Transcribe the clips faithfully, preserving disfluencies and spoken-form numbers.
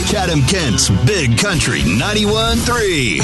Chatham-Kent's Big Country ninety-one point three.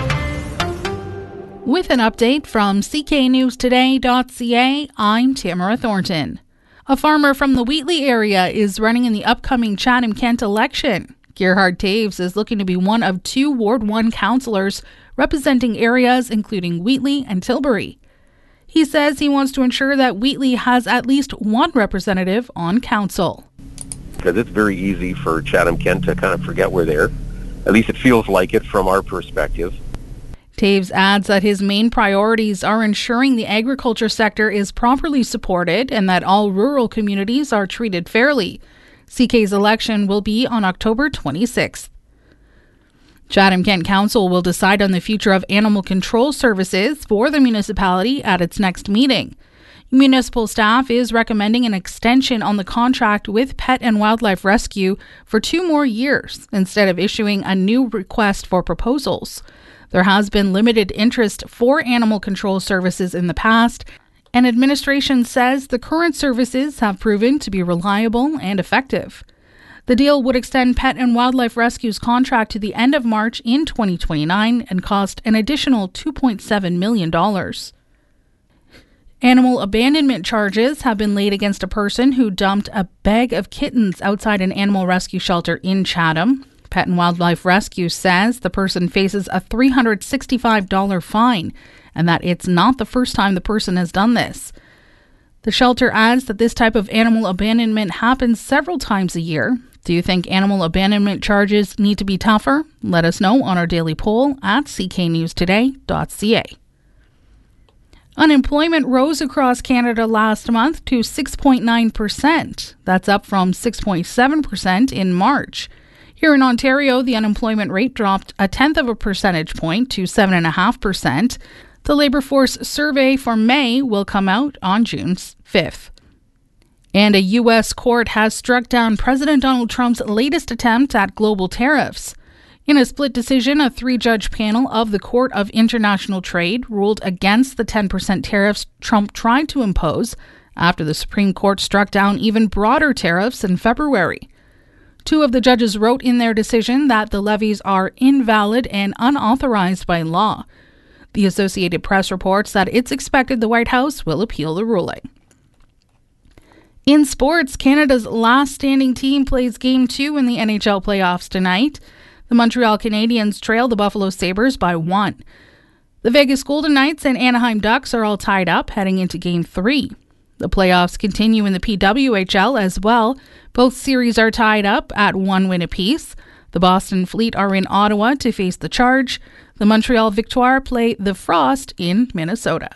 With an update from C K News Today dot C A, I'm Tamara Thornton. A farmer from the Wheatley area is running in the upcoming Chatham-Kent election. Gerhard Taves is looking to be one of two Ward one councillors representing areas including Wheatley and Tilbury. He says he wants to ensure that Wheatley has at least one representative on council. Because it's very easy for Chatham-Kent to kind of forget we're there. At least it feels like it from our perspective. Taves adds that his main priorities are ensuring the agriculture sector is properly supported and that all rural communities are treated fairly. C K's election will be on October twenty-sixth. Chatham-Kent Council will decide on the future of animal control services for the municipality at its next meeting. Municipal staff is recommending an extension on the contract with Pet and Wildlife Rescue for two more years instead of issuing a new request for proposals. There has been limited interest for animal control services in the past, and administration says the current services have proven to be reliable and effective. The deal would extend Pet and Wildlife Rescue's contract to the end of March in twenty twenty-nine and cost an additional two point seven million dollars. Animal abandonment charges have been laid against a person who dumped a bag of kittens outside an animal rescue shelter in Chatham. Pet and Wildlife Rescue says the person faces a three hundred sixty-five dollars fine and that it's not the first time the person has done this. The shelter adds that this type of animal abandonment happens several times a year. Do you think animal abandonment charges need to be tougher? Let us know on our daily poll at C K News Today dot C A. Unemployment rose across Canada last month to six point nine percent. That's up from six point seven percent in March. Here in Ontario, the unemployment rate dropped a tenth of a percentage point to seven point five percent. The Labour Force survey for May will come out on June fifth. And a U S court has struck down President Donald Trump's latest attempt at global tariffs. In a split decision, a three-judge panel of the Court of International Trade ruled against the ten percent tariffs Trump tried to impose after the Supreme Court struck down even broader tariffs in February. Two of the judges wrote in their decision that the levies are invalid and unauthorized by law. The Associated Press reports that it's expected the White House will appeal the ruling. In sports, Canada's last standing team plays Game two in the N H L playoffs tonight. The Montreal Canadiens trail the Buffalo Sabres by one. The Vegas Golden Knights and Anaheim Ducks are all tied up heading into Game three. The playoffs continue in the P W H L as well. Both series are tied up at one win apiece. The Boston Fleet are in Ottawa to face the Charge. The Montreal Victoire play the Frost in Minnesota.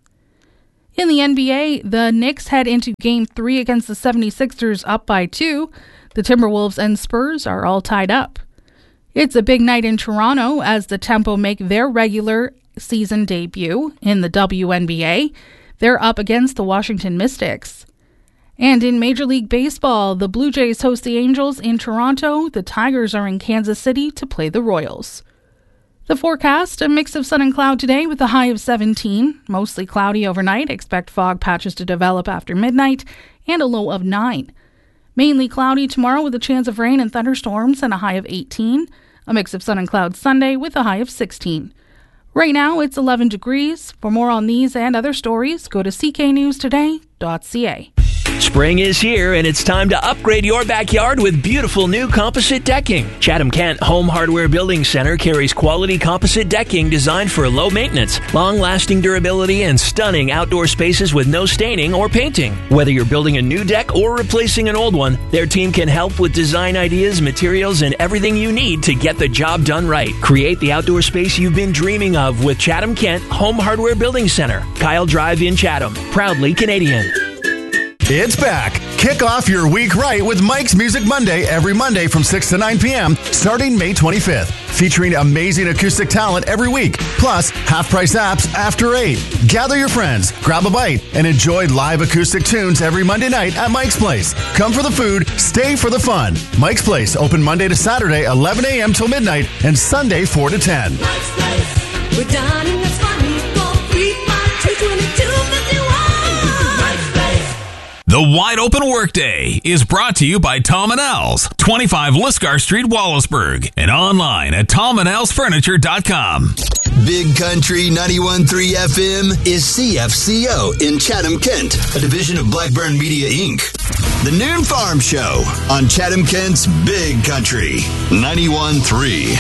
In the N B A, the Knicks head into Game three against the seventy-sixers up by two. The Timberwolves and Spurs are all tied up. It's a big night in Toronto as the Tempo make their regular season debut in the W N B A. They're up against the Washington Mystics. And in Major League Baseball, the Blue Jays host the Angels in Toronto. The Tigers are in Kansas City to play the Royals. The forecast, a mix of sun and cloud today with a high of seventeen. Mostly cloudy overnight. Expect fog patches to develop after midnight and a low of nine. Mainly cloudy tomorrow with a chance of rain and thunderstorms and a high of eighteen. A mix of sun and cloud Sunday with a high of sixteen. Right now, it's eleven degrees. For more on these and other stories, go to C K News Today dot C A. Spring is here, and it's time to upgrade your backyard with beautiful new composite decking. Chatham-Kent Home Hardware Building Center carries quality composite decking designed for low maintenance, long-lasting durability, and stunning outdoor spaces with no staining or painting. Whether you're building a new deck or replacing an old one, their team can help with design ideas, materials, and everything you need to get the job done right. Create the outdoor space you've been dreaming of with Chatham-Kent Home Hardware Building Center, Kyle Drive in Chatham. Proudly Canadian. It's back. Kick off your week right with Mike's Music Monday every Monday from six to nine p.m. starting May twenty-fifth. Featuring amazing acoustic talent every week, plus half-price apps after eight. Gather your friends, grab a bite, and enjoy live acoustic tunes every Monday night at Mike's Place. Come for the food, stay for the fun. Mike's Place, open Monday to Saturday, eleven a.m. till midnight, and Sunday, four to ten. Mike's Place. We're dining, it's funny. Go three five two two two fifty-one. Mike's Place. The Wide Open Workday is brought to you by Tom and Al's, twenty-five Lisgar Street, Wallaceburg, and online at tom and als furniture dot com. Big Country ninety-one point three F M is C F C O in Chatham, Kent, a division of Blackburn Media, Incorporated. The Noon Farm Show on Chatham, Kent's Big Country ninety-one point three.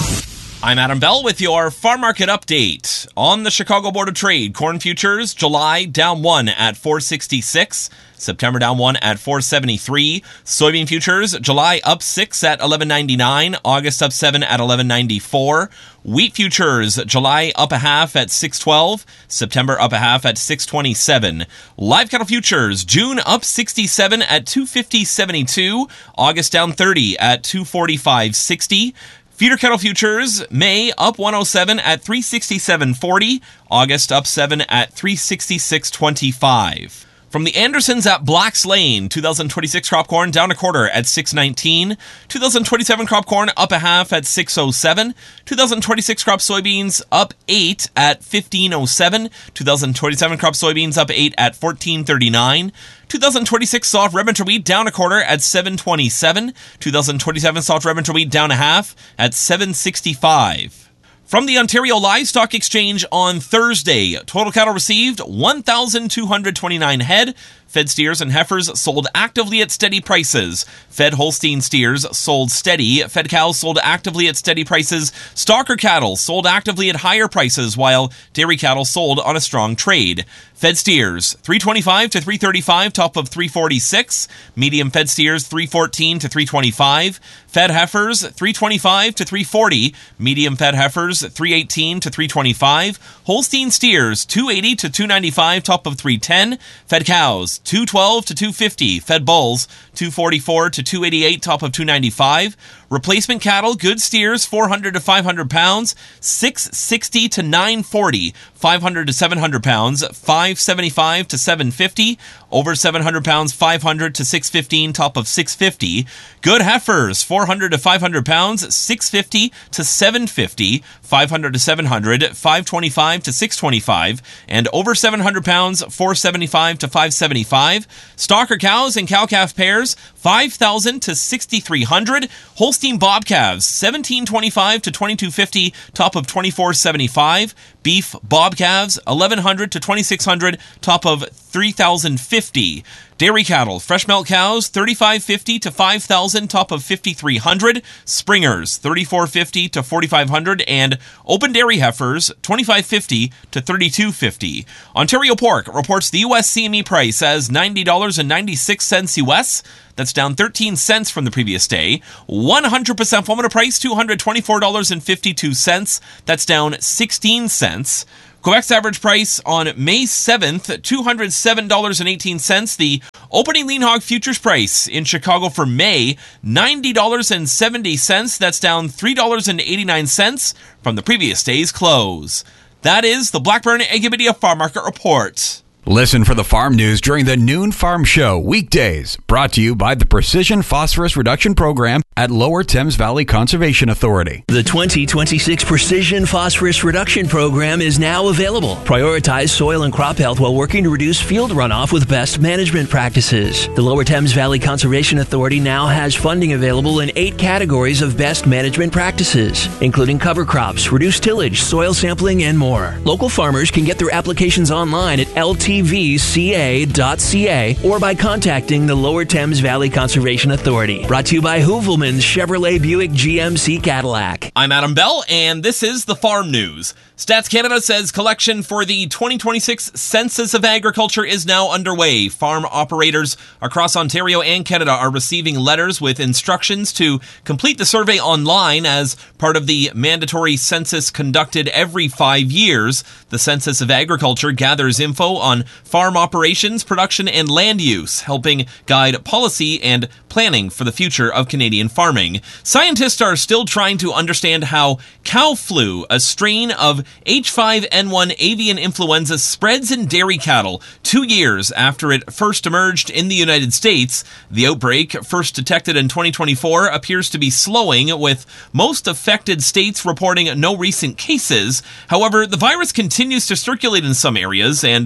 I'm Adam Bell with your farm market update. On the Chicago Board of Trade, corn futures, July down one at four sixty-six. September down one at four seventy-three. Soybean futures, July up six at eleven ninety-nine. August up seven at eleven ninety-four. Wheat futures, July up a half at six twelve. September up a half at six twenty-seven. Live cattle futures, June up sixty-seven at two fifty seventy-two. August down thirty at two forty-five sixty. Feeder cattle futures, May up one oh seven at three sixty-seven forty. August up seven at three sixty-six twenty-five. From the Andersons at Black's Lane, two thousand twenty-six crop corn down a quarter at six nineteen. two thousand twenty-seven crop corn up a half at six oh seven. two thousand twenty-six crop soybeans up eight at fifteen oh seven. two thousand twenty-seven crop soybeans up eight at fourteen thirty-nine. two thousand twenty-six soft red winter wheat down a quarter at seven twenty-seven. two thousand twenty-seven soft red winter wheat down a half at seven sixty-five. From the Ontario Livestock Exchange on Thursday, total cattle received one thousand two hundred twenty-nine head. Fed steers and heifers sold actively at steady prices. Fed Holstein steers sold steady. Fed cows sold actively at steady prices. Stocker cattle sold actively at higher prices, while dairy cattle sold on a strong trade. Fed steers, three twenty-five to three thirty-five, top of three forty-six. Medium fed steers, three fourteen to three twenty-five. Fed heifers, three twenty-five to three forty. Medium fed heifers, three eighteen to three twenty-five. Holstein steers, two eighty to two ninety-five, top of three ten. Fed cows, two twelve to two fifty. Fed bulls, two forty-four to two eighty-eight, top of two ninety-five. Replacement cattle, good steers, four hundred to five hundred pounds, six sixty to nine forty. five hundred to seven hundred pounds, five seventy-five to seven fifty. Over seven hundred pounds, five hundred to six fifteen, top of six fifty. Good heifers, four hundred to five hundred pounds, six fifty to seven fifty. five hundred to seven hundred, five twenty-five to six twenty-five. And over seven hundred pounds, four seventy-five to five seventy-five. Stocker cows and cow-calf pairs, five thousand to sixty-three hundred. Holstein bob calves, seventeen twenty-five to twenty-two fifty, top of twenty-four seventy-five. Beef bob calves, eleven hundred to twenty-six hundred, top of three thousand fifty. Dairy cattle, fresh milk cows, thirty-five fifty to five thousand, top of fifty-three hundred. Springers, thirty-four fifty to forty-five hundred, and open dairy heifers, twenty-five fifty to thirty-two fifty. Ontario Pork reports the U S C M E price as ninety dollars and ninety-six cents U S. That's down thirteen cents from the previous day. one hundred percent formula price, two hundred twenty-four dollars and fifty-two cents. That's down sixteen cents. Quebec's average price on May seventh, two hundred seven dollars and eighteen cents. The opening lean hog futures price in Chicago for May, ninety dollars and seventy cents. That's down three dollars and eighty-nine cents from the previous day's close. That is the Blackburn Agrimedia Farm Market Report. Listen for the farm news during the Noon Farm Show weekdays, brought to you by the Precision Phosphorus Reduction Program at Lower Thames Valley Conservation Authority. The twenty twenty-six Precision Phosphorus Reduction Program is now available. Prioritize soil and crop health while working to reduce field runoff with best management practices. The Lower Thames Valley Conservation Authority now has funding available in eight categories of best management practices, including cover crops, reduced tillage, soil sampling, and more. Local farmers can get their applications online at L T v c a dot c a or by contacting the Lower Thames Valley Conservation Authority. Brought to you by Hoovelman's Chevrolet Buick G M C Cadillac. I'm Adam Bell, and this is the Farm News. Stats Canada says collection for the twenty twenty-six Census of Agriculture is now underway. Farm operators across Ontario and Canada are receiving letters with instructions to complete the survey online as part of the mandatory census conducted every five years. The Census of Agriculture gathers info on farm operations, production, and land use, helping guide policy and planning for the future of Canadian farming. Scientists are still trying to understand how cow flu, a strain of H five N one avian influenza, spreads in dairy cattle two years after it first emerged in the United States. The outbreak, first detected in twenty twenty-four, appears to be slowing, with most affected states reporting no recent cases. However, the virus continues to circulate in some areas, and research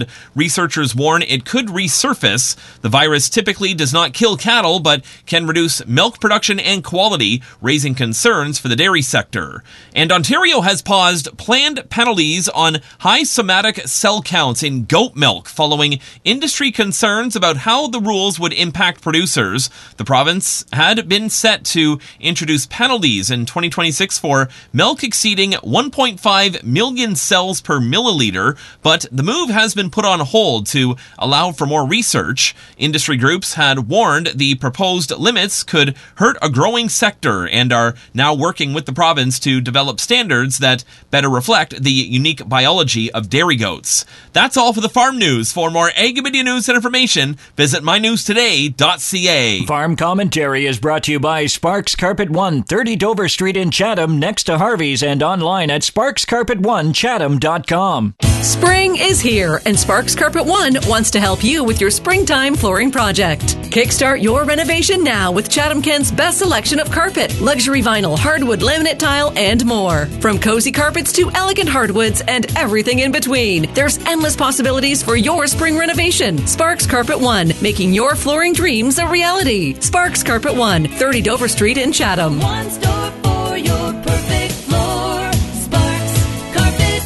researchers warn it could resurface. The virus typically does not kill cattle, but can reduce milk production and quality, raising concerns for the dairy sector. And Ontario has paused planned penalties on high somatic cell counts in goat milk following industry concerns about how the rules would impact producers. The province had been set to introduce penalties in twenty twenty-six for milk exceeding one point five million cells per milliliter, but the move has been put on hold to allow for more research. Industry groups had warned the proposed limits could hurt a growing sector and are now working with the province to develop standards that better reflect the unique biology of dairy goats. That's all for the farm news. For more Ag Media news and information, visit my news today dot c a. Farm Commentary is brought to you by Sparks Carpet One, thirty Dover Street in Chatham, next to Harvey's, and online at sparks carpet one chatham dot com. Spring is here, and Sparks Carpet One wants to help you with your springtime flooring project. Kickstart your renovation now with Chatham Kent's best selection of carpet, luxury vinyl, hardwood, laminate tile, and more. From cozy carpets to elegant hardwoods and everything in between, there's endless possibilities for your spring renovation. Sparks Carpet One, making your flooring dreams a reality. Sparks Carpet One, thirty Dover Street in Chatham. One store for your perfect floor. Sparks Carpet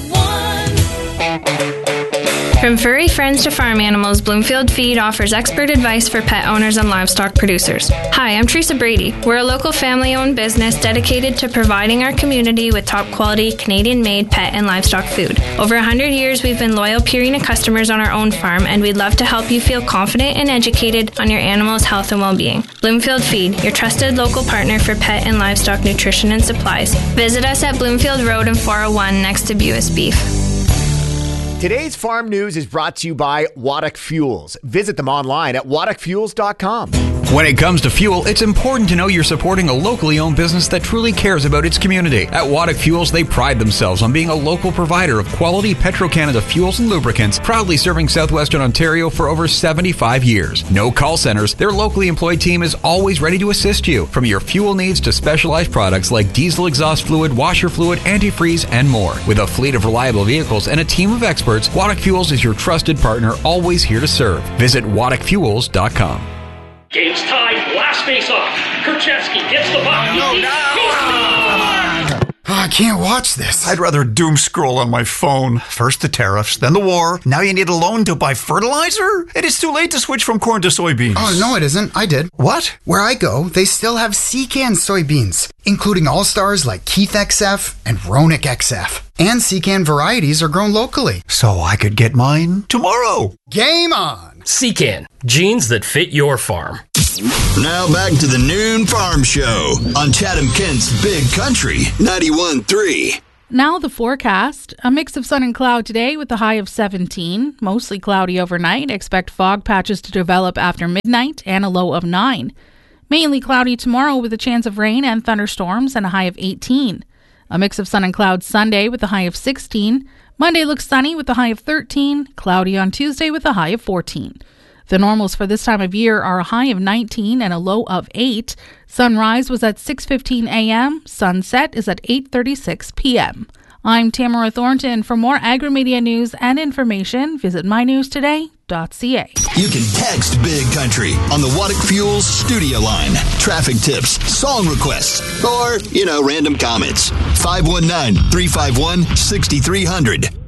One. From furry friends to farm animals, Bloomfield Feed offers expert advice for pet owners and livestock producers. Hi, I'm Teresa Brady. We're a local family-owned business dedicated to providing our community with top-quality, Canadian-made pet and livestock food. Over one hundred years, we've been loyal Purina customers on our own farm, and we'd love to help you feel confident and educated on your animal's health and well-being. Bloomfield Feed, your trusted local partner for pet and livestock nutrition and supplies. Visit us at Bloomfield Road and four oh one next to Buis Beef. Today's farm news is brought to you by Waddock Fuels. Visit them online at waddock fuels dot com. When it comes to fuel, it's important to know you're supporting a locally owned business that truly cares about its community. At Waddock Fuels, they pride themselves on being a local provider of quality Petro-Canada fuels and lubricants, proudly serving southwestern Ontario for over seventy-five years. No call centers, their locally employed team is always ready to assist you, from your fuel needs to specialized products like diesel exhaust fluid, washer fluid, antifreeze, and more. With a fleet of reliable vehicles and a team of experts, Waddock Fuels is your trusted partner, always here to serve. Visit waddock fuels dot com. Game's tied. Last face off. Kurchevsky gets the puck. No, he, no. He Oh, I can't watch this. I'd rather doom scroll on my phone. First the tariffs, then the war. Now you need a loan to buy fertilizer? It is too late to switch from corn to soybeans. Oh, no, it isn't. I did. What? Where I go, they still have Secan soybeans, including all-stars like Keith X F and Ronick X F. And Secan varieties are grown locally. So I could get mine tomorrow. Game on! Secan, genes that fit your farm. Now back to the Noon Farm Show on Chatham Kent's Big Country ninety-one point three. Now the forecast. A mix of sun and cloud today with a high of seventeen. Mostly cloudy overnight. Expect fog patches to develop after midnight and a low of nine. Mainly cloudy tomorrow with a chance of rain and thunderstorms and a high of eighteen. A mix of sun and clouds Sunday with a high of sixteen. Monday looks sunny with a high of thirteen. Cloudy on Tuesday with a high of fourteen. The normals for this time of year are a high of nineteen and a low of eight. Sunrise was at six fifteen a.m. Sunset is at eight thirty-six p.m. I'm Tamara Thornton. For more Agri-Media news and information, visit my news today dot c a. You can text Big Country on the Waddock Fuels studio line. Traffic tips, song requests, or, you know, random comments. five one nine, three five one, six three zero zero.